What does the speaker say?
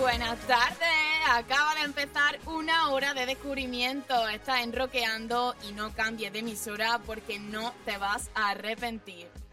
buenas tardes. Acaba de empezar una hora de descubrimiento. Estás en Rockeando y no cambies de emisora porque no te vas a arrepentir.